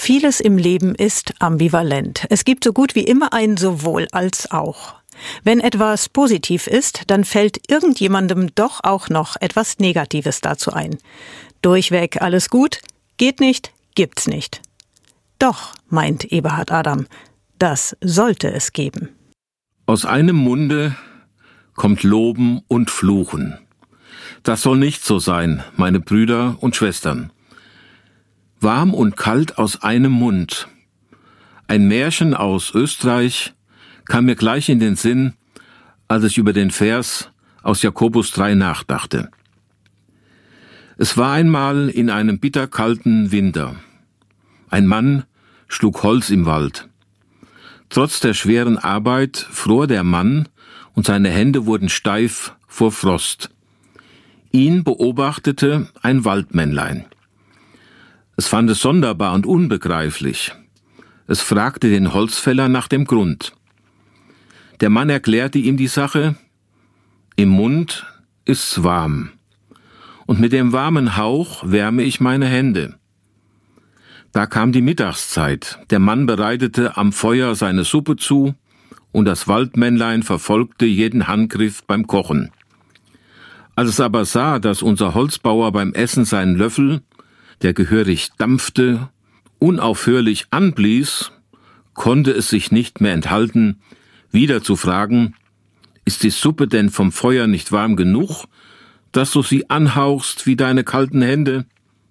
Vieles im Leben ist ambivalent. Es gibt so gut wie immer ein sowohl als auch. Wenn etwas positiv ist, dann fällt irgendjemandem doch auch noch etwas Negatives dazu ein. Durchweg alles gut, geht nicht, gibt's nicht. Doch, meint Eberhard Adam, das sollte es geben. Aus einem Munde kommt Loben und Fluchen. Das soll nicht so sein, meine Brüder und Schwestern. Warm und kalt aus einem Mund. Ein Märchen aus Österreich kam mir gleich in den Sinn, als ich über den Vers aus Jakobus 3 nachdachte. Es war einmal in einem bitterkalten Winter. Ein Mann schlug Holz im Wald. Trotz der schweren Arbeit fror der Mann und seine Hände wurden steif vor Frost. Ihn beobachtete ein Waldmännlein. Es fand es sonderbar und unbegreiflich. Es fragte den Holzfäller nach dem Grund. Der Mann erklärte ihm die Sache: Im Mund ist's warm, und mit dem warmen Hauch wärme ich meine Hände. Da kam die Mittagszeit. Der Mann bereitete am Feuer seine Suppe zu, und das Waldmännlein verfolgte jeden Handgriff beim Kochen. Als es aber sah, dass unser Holzbauer beim Essen seinen Löffel, der gehörig dampfte, unaufhörlich anblies, konnte es sich nicht mehr enthalten, wieder zu fragen: Ist die Suppe denn vom Feuer nicht warm genug, dass du sie anhauchst wie deine kalten Hände?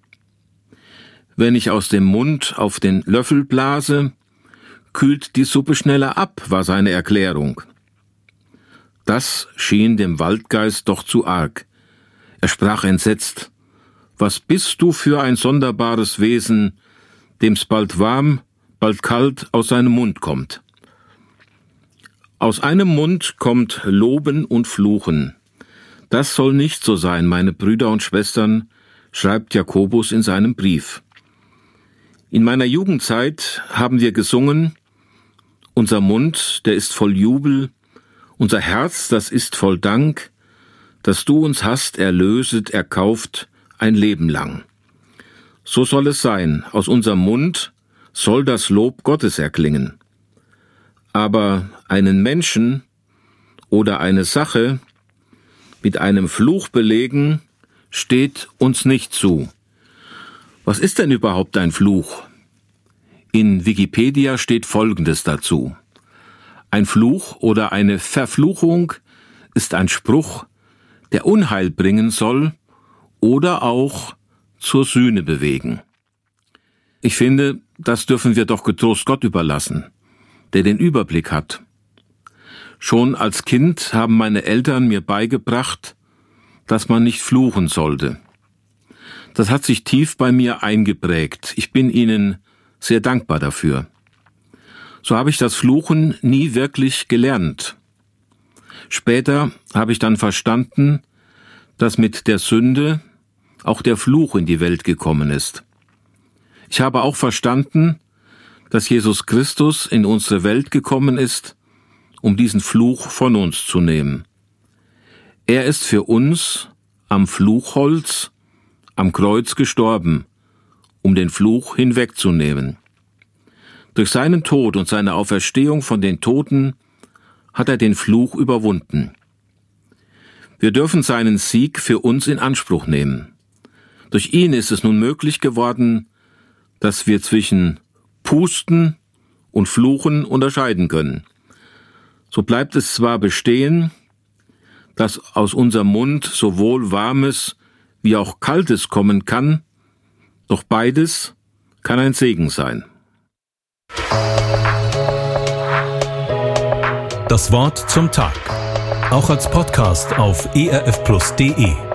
Wenn ich aus dem Mund auf den Löffel blase, kühlt die Suppe schneller ab, war seine Erklärung. Das schien dem Waldgeist doch zu arg. Er sprach entsetzt: Was bist du für ein sonderbares Wesen, dem's bald warm, bald kalt aus seinem Mund kommt? Aus einem Mund kommt Loben und Fluchen. Das soll nicht so sein, meine Brüder und Schwestern, schreibt Jakobus in seinem Brief. In meiner Jugendzeit haben wir gesungen: Unser Mund, der ist voll Jubel, unser Herz, das ist voll Dank, dass du uns hast erlöset, erkauft, ein Leben lang. So soll es sein, aus unserem Mund soll das Lob Gottes erklingen. Aber einen Menschen oder eine Sache mit einem Fluch belegen, steht uns nicht zu. Was ist denn überhaupt ein Fluch? In Wikipedia steht Folgendes dazu: Ein Fluch oder eine Verfluchung ist ein Spruch, der Unheil bringen soll oder auch zur Sühne bewegen. Ich finde, das dürfen wir doch getrost Gott überlassen, der den Überblick hat. Schon als Kind haben meine Eltern mir beigebracht, dass man nicht fluchen sollte. Das hat sich tief bei mir eingeprägt. Ich bin ihnen sehr dankbar dafür. So habe ich das Fluchen nie wirklich gelernt. Später habe ich dann verstanden, dass mit der Sünde auch der Fluch in die Welt gekommen ist. Ich habe auch verstanden, dass Jesus Christus in unsere Welt gekommen ist, um diesen Fluch von uns zu nehmen. Er ist für uns am Fluchholz, am Kreuz gestorben, um den Fluch hinwegzunehmen. Durch seinen Tod und seine Auferstehung von den Toten hat er den Fluch überwunden. Wir dürfen seinen Sieg für uns in Anspruch nehmen. Durch ihn ist es nun möglich geworden, dass wir zwischen Pusten und Fluchen unterscheiden können. So bleibt es zwar bestehen, dass aus unserem Mund sowohl Warmes wie auch Kaltes kommen kann, doch beides kann ein Segen sein. Das Wort zum Tag. Auch als Podcast auf erfplus.de.